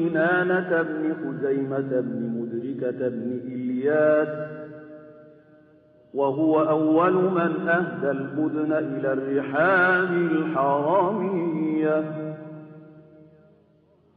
كنانة بن خزيمة بن مدركة بن إلياس، وهو أول من أهدى البدن إلى الرحام الحرام.